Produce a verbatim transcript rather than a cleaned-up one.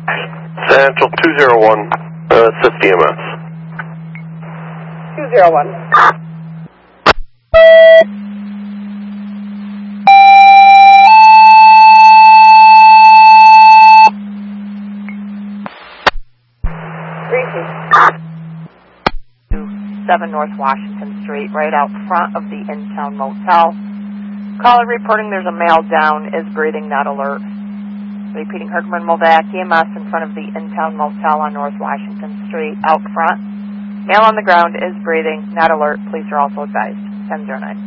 Central two zero one, uh, assist E M S. two zero one. seven North Washington Street, right out front of the in-town motel. Caller reporting there's a male down, is breathing, not alert. Repeating, Herkimer Movac, E M S in front of the in-town motel on North Washington Street, out front. Male on the ground, is breathing, not alert. Police are also advised. ten zero nine.